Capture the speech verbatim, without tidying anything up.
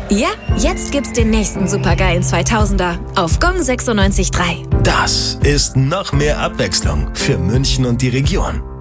Ja, jetzt gibt's den nächsten supergeilen zweitausender auf Gong sechsundneunzig Komma drei. Das ist noch mehr Abwechslung für München und die Region.